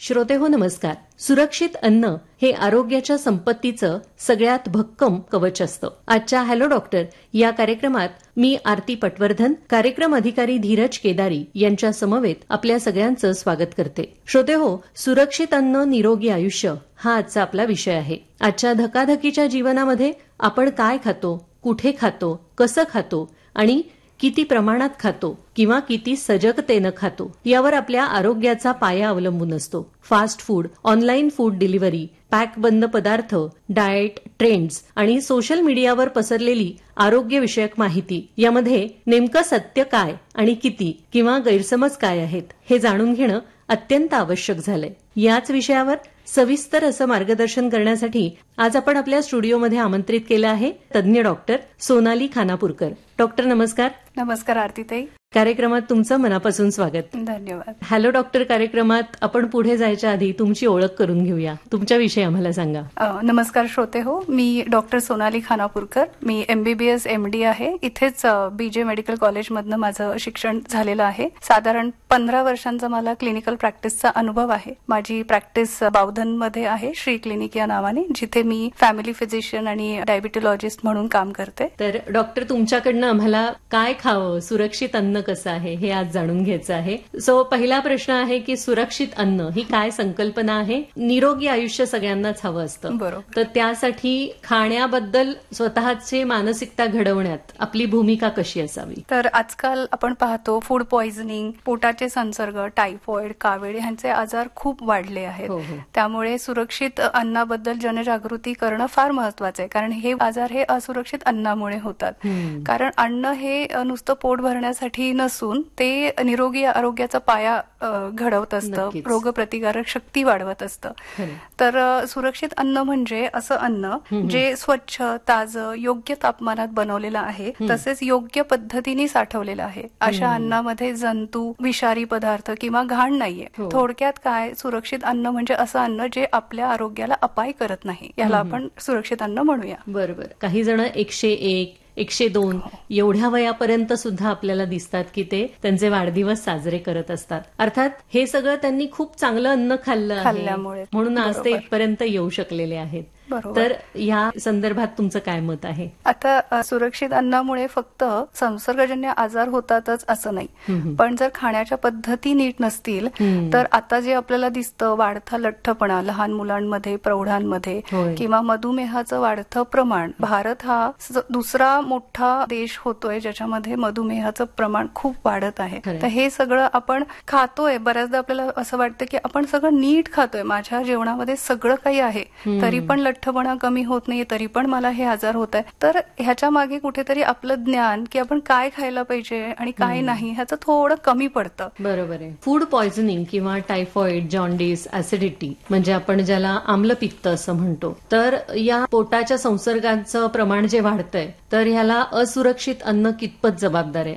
श्रोतेहो नमस्कार. सुरक्षित अन्न हे आरोग्याच्या संपत्तीचं सगळ्यात भक्कम कवच असतं. आजच्या हॅलो डॉक्टर या कार्यक्रमात मी आरती पटवर्धन, कार्यक्रम अधिकारी धीरज केदारी यांच्या समवेत आपल्या सगळ्यांचं स्वागत करते. श्रोतेहो, सुरक्षित अन्न निरोगी आयुष्य हा आजचा आपला विषय आहे. आजच्या धकाधकीच्या जीवनामध्ये आपण काय खातो, कुठे खातो, कसं खातो आणि किती प्रमाणात खातो किंवा किती सजगतेनं खातो यावर आपल्या आरोग्याचा पाया अवलंबून असतो. Fast food, online food delivery, pack बंद पदार्थ, डाएट, ट्रेंड्स आणि सोशल मीडियावर पसरलेली आरोग्यविषयक माहिती यामध्ये नेमकं सत्य काय आणि किती किंवा गैरसमज काय आहेत हे जाणून घेणं अत्यंत आवश्यक झालंय. याच विषयावर सविस्तर असं मार्गदर्शन करण्यासाठी आज आपण आपल्या स्टुडिओमध्ये आमंत्रित केलं आहे तज्ज्ञ डॉक्टर सोनाली खानापूरकर. डॉक्टर नमस्कार. नमस्कार आरतीताई. कार्यक्रमात तुमचं मनापासून स्वागत. धन्यवाद. हॅलो डॉक्टर कार्यक्रमात आपण पुढे जायच्या आधी तुमची ओळख करून घेऊया. तुमच्याविषयी आम्हाला सांगा. नमस्कार श्रोते हो, मी डॉक्टर सोनाली खानापूरकर. मी MBBS MD आहे. इथेच BJ मेडिकल कॉलेजमधनं माझं शिक्षण झालेलं आहे. साधारण 15 वर्षांचा मला क्लिनिकल प्रॅक्टिसचा अनुभव आहे. माझी प्रॅक्टिस बावधनमध्ये आहे, श्री क्लिनिक या नावाने, जिथे मी फॅमिली फिजिशियन आणि डायबिटोलॉजिस्ट म्हणून काम करते. तर डॉक्टर तुमच्याकडनं आम्हाला काय खावं, सुरक्षित अन्न कसं आहे हे आज जाणून घ्यायचं आहे. सो पहिला प्रश्न आहे की सुरक्षित अन्न ही काय संकल्पना आहे? निरोगी आयुष्य सगळ्यांनाच हवं असतं. बरोबर. तर त्यासाठी खाण्याबद्दल स्वतःची मानसिकता घडवण्यात आपली भूमिका कशी असावी? तर आजकाल आपण पाहतो फूड पॉइझनिंग, पोटाचे संसर्ग, टायफॉइड, कावीळ ह्यांचे आजार खूप वाढले आहेत. त्यामुळे सुरक्षित अन्नाबद्दल जनजागृती करणं फार महत्वाचं आहे, कारण हे आजार हे असुरक्षित अन्नामुळे होतात. कारण अन्न हे नुसतं पोट भरण्यासाठी नसून ते निरोगी आरोग्याचा पाया घडवत असतं, रोगप्रतिकारक शक्ती वाढवत असतं. तर सुरक्षित अन्न म्हणजे असं अन्न जे स्वच्छ, ताजं, योग्य तापमानात बनवलेलं आहे, तसेच योग्य पद्धतीने साठवलेलं आहे. अशा अन्नामध्ये जंतू, विषारी पदार्थ किंवा घाण नाहीये. थोडक्यात काय, सुरक्षित अन्न म्हणजे असं अन्न जे आपल्या आरोग्याला अपाय करत नाही, याला आपण सुरक्षित अन्न म्हणूया. बरोबर. काही जण 101, 102 एवढ्या वयापर्यंत सुद्धा आपल्याला दिसतात की ते त्यांचे वाढदिवस साजरे करत असतात. अर्थात हे सगळं त्यांनी खूप चांगलं अन्न खाल्ल्यामुळे म्हणून आज ते इथपर्यंत येऊ शकलेले आहेत. तर या संदर्भात तुमचं काय मत आहे? आता सुरक्षित अन्नामुळे फक्त संसर्गजन्य आजार होतातच असं नाही, पण जर खाण्याच्या पद्धती नीट नसतील तर आता जे आपल्याला दिसतं वाढता लठ्ठपणा लहान मुलांमध्ये, प्रौढांमध्ये, किंवा मधुमेहाचं वाढतं प्रमाण. भारत हा दुसरा मोठा देश होतोय ज्याच्यामध्ये मधुमेहाचं प्रमाण खूप वाढत आहे. तर हे सगळं आपण खातोय. बऱ्याचदा आपल्याला असं वाटतं की आपण सगळं नीट खातोय, माझ्या जेवणामध्ये सगळं काही आहे, तरी पण लठ्ठपणा कमी होत नाहीये, तरी पण मला हे आजार होत आहे. तर ह्याच्या मागे कुठेतरी आपलं ज्ञान की आपण काय खायला पाहिजे आणि काय नाही ह्याचं थोडं कमी पडतं. बरोबर आहे. फूड पॉइझनिंग किंवा टायफॉइड, जॉन्डिस, ऍसिडिटी म्हणजे आपण ज्याला आम्लपित्त असं म्हणतो, तर या पोटाच्या संसर्गाचं प्रमाण जे वाढतंय तर ह्याला असुरक्षित अन्न कितपत जबाबदार आहे?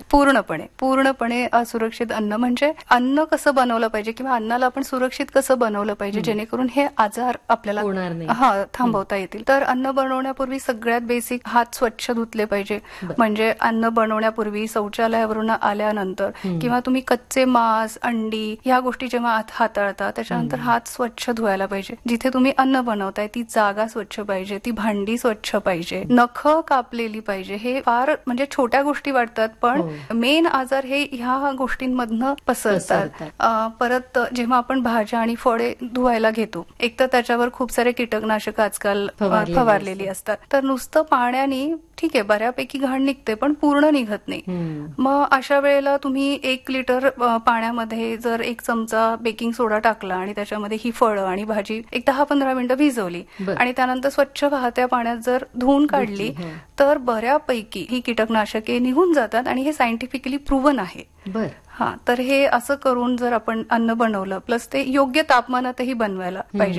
पूर्णपणे असुरक्षित अन्न म्हणजे अन्न कसं बनवलं पाहिजे किंवा अन्नाला आपण सुरक्षित कसं बनवलं पाहिजे जेणेकरून हे आजार आपल्याला होणार नाही, थांबवता येतील. तर अन्न बनवण्यापूर्वी सगळ्यात बेसिक हात स्वच्छ धुतले पाहिजे. म्हणजे अन्न बनवण्यापूर्वी शौचालयावरून आल्यानंतर किंवा तुम्ही कच्चे मांस, अंडी ह्या गोष्टी जेव्हा हाताळता त्याच्यानंतर हात स्वच्छ धुवायला पाहिजे. जिथे तुम्ही अन्न बनवताय ती जागा स्वच्छ पाहिजे, ती भांडी स्वच्छ पाहिजे, नखं कापलेली पाहिजे. हे फार म्हणजे छोट्या गोष्टी वाटतात, पण मेन आजार हे ह्या गोष्टींमधनं पसरतात. परत जेव्हा आपण भाज्या आणि फळे धुवायला घेतो, एक तर त्याच्यावर खूप सारे कीटकनाशक आजकाल फवारलेली असतात. तर नुसतं पाण्याने ठीक आहे बऱ्यापैकी घाण निघते, पण पूर्ण निघत नाही. मग अशा वेळेला तुम्ही 1 लिटर पाण्यामध्ये जर 1 चमचा बेकिंग सोडा टाकला आणि त्याच्यामध्ये ही फळं आणि भाजी एक 10-15 मिनिटं भिजवली आणि त्यानंतर स्वच्छ वाहत्या पाण्यात जर धुवून काढली तर बऱ्यापैकी ही कीटकनाशके निघून जातात आणि हे सायंटिफिकली प्रूव्हन आहे. तर हे असं करून जर आपण अन्न बनवलं, प्लस ते योग्य तापमानातही बनवायला पाहिजे.